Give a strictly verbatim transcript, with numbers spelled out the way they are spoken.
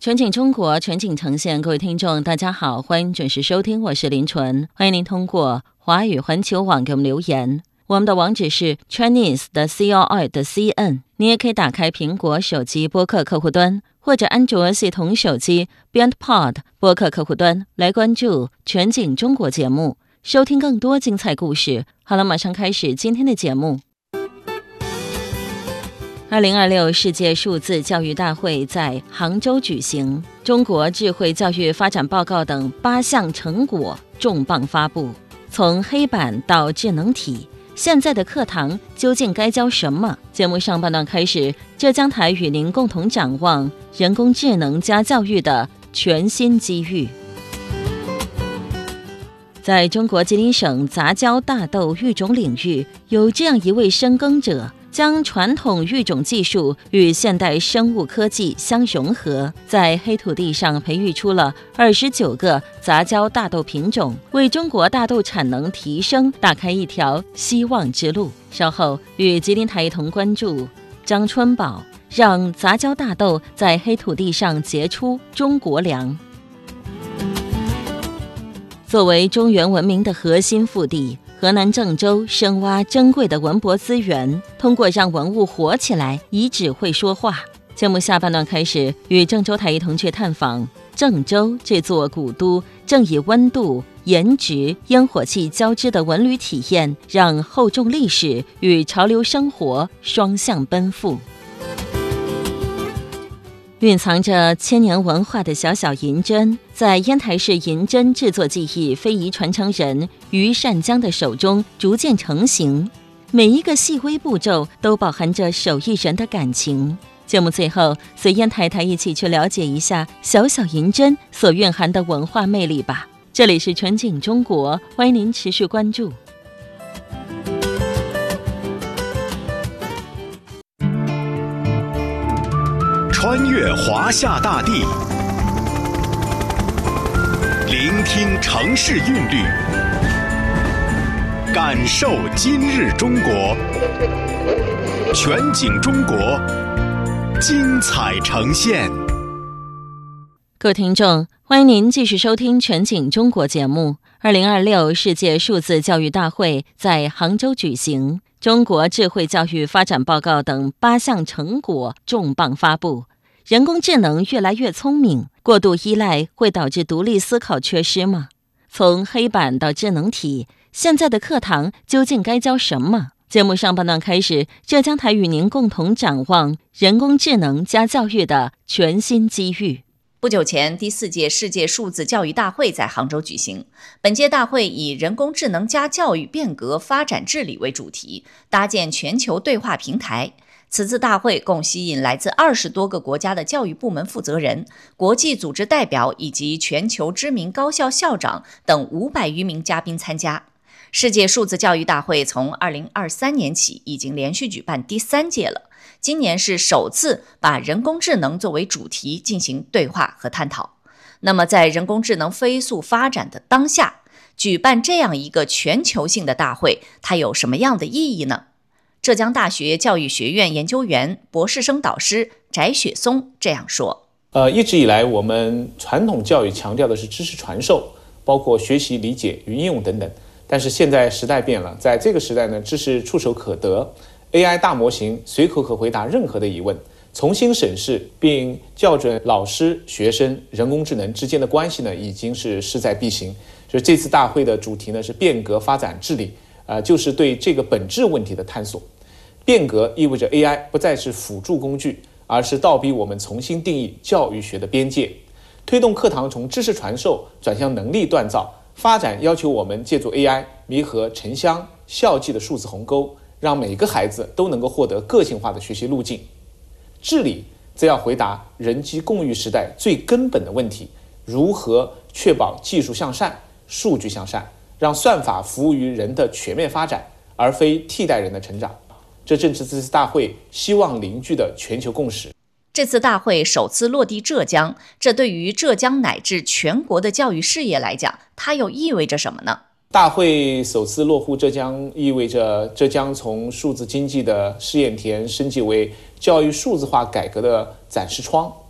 全景中国，全景呈现。各位听众大家好，欢迎准时收听，我是林纯。欢迎您通过华语环球网给我们留言，我们的网址是 Chinese 的 C O I 的 C N。 你也可以打开苹果手机播客客户端，或者安卓系统手机 BeyondPod 播客客户端来关注全景中国节目，收听更多精彩故事。好了，马上开始今天的节目。二零二六世界数字教育大会在杭州举行，中国智慧教育发展报告等八项成果重磅发布。从黑板到智能体，现在的课堂究竟该教什么？节目上半段开始，浙江台与您共同展望人工智能加教育的全新机遇。在中国吉林省杂交大豆育种领域，有这样一位深耕者，将传统育种技术与现代生物科技相融合，在黑土地上培育出了二十九个杂交大豆品种，为中国大豆产能提升打开一条希望之路。稍后与吉林台一同关注张春宝，让杂交大豆在黑土地上结出中国粮。作为中原文明的核心腹地，河南郑州深挖珍贵的文博资源，通过让文物活起来，以纸会说话。节目下半段开始，与郑州台一同去探访郑州这座古都，正以温度、颜值、烟火气交织的文旅体验，让厚重历史与潮流生活双向奔赴。蕴藏着千年文化的小小银针，在烟台市银针制作技艺非遗传承人于善江的手中逐渐成型，每一个细微步骤都饱含着手艺人的感情。节目最后，随烟台台一起去了解一下小小银针所蕴含的文化魅力吧。这里是全景中国，欢迎您持续关注。 穿越华夏大地，聆听城市韵律，感受今日中国。全景中国，精彩呈现。 各位听众，欢迎您继续收听全景中国节目。二零二六世界数字教育大会在杭州举行，中国智慧教育发展报告等八项成果重磅发布。人工智能越来越聪明，过度依赖会导致独立思考缺失吗？从黑板到智能体，现在的课堂究竟该教什么？节目上半段开始，浙江台与您共同展望人工智能加教育的全新机遇。 不久前，第四届世界数字教育大会在杭州举行。本届大会以人工智能加教育变革发展治理为主题，搭建全球对话平台。此次大会共吸引来自二十多个国家的教育部门负责人、国际组织代表以及全球知名高校校长等五百余名嘉宾参加。世界数字教育大会从二零二三年起已经连续举办第三届了，今年是首次把人工智能作为主题进行对话和探讨。那么在人工智能飞速发展的当下，举办这样一个全球性的大会，它有什么样的意义呢？浙江大学教育学院研究员、博士生导师翟雪松这样说： 呃，一直以来，我们传统教育强调的是知识传授，包括学习、理解与应用等等。但是现在时代变了，在这个时代呢，知识触手可得 ，A I 大模型随口可回答任何的疑问，重新审视并校准老师、学生、人工智能之间的关系呢，已经是势在必行。所以这次大会的主题呢是变革发展治理，呃，就是对这个本质问题的探索。变革意味着 A I 不再是辅助工具，而是倒逼我们重新定义教育学的边界，推动课堂从知识传授转向能力锻造。发展要求我们借助 A I 弥合城乡校际的数字鸿沟，让每个孩子都能够获得个性化的学习路径。治理则要回答人机共育时代最根本的问题：如何确保技术向善、数据向善，让算法服务于人的全面发展，而非替代人的成长。这正是这次大会希望凝聚的全球共识。 这次大会首次落地浙江，这对于浙江乃至全国的教育事业来讲，它又意味着什么呢？ 大会首次落户浙江，意味着浙江从数字经济的试验田升级为教育数字化改革的展示窗。